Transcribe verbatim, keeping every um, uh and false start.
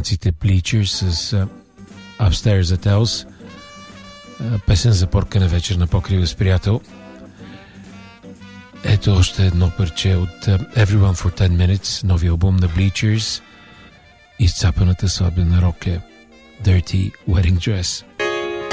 американците Bleachers с uh, Upstairs at House, uh, песен за поркане вечер на покрива с приятел. Ето още едно парче от uh, Everyone for ten minutes, новия албум на Bleachers, изцапаната сватбена рокля Dirty Wedding Dress.